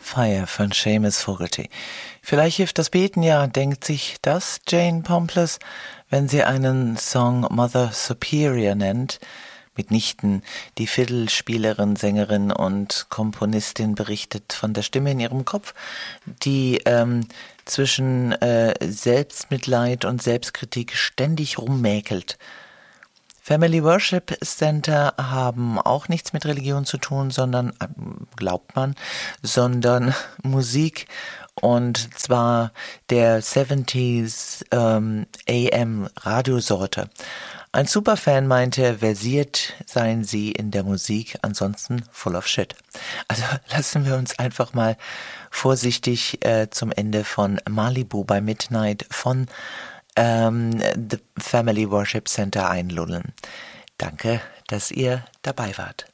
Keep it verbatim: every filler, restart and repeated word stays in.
Fire von Seamus Fogarty. Vielleicht hilft das Beten ja, denkt sich das Jane Pomplice, wenn sie einen Song Mother Superior nennt. Mitnichten. Die Fiddlespielerin, Sängerin und Komponistin berichtet von der Stimme in ihrem Kopf, die ähm, zwischen äh, Selbstmitleid und Selbstkritik ständig rummäkelt. Family Worship Center haben auch nichts mit Religion zu tun, sondern, glaubt man, sondern Musik, und zwar der siebziger ähm, A M Radiosorte. Ein Superfan meinte, versiert seien sie in der Musik, ansonsten full of shit. Also lassen wir uns einfach mal vorsichtig äh, zum Ende von Malibu by Midnight von ähm, The Family Worship Center einlullen. Danke, dass ihr dabei wart.